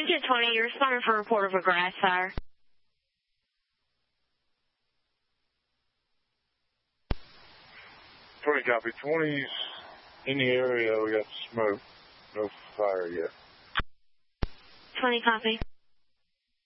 Lincoln 20, you're responding for a report of a grass fire. 20 copy. 20's in the area. We got smoke. No fire yet. 20 copy.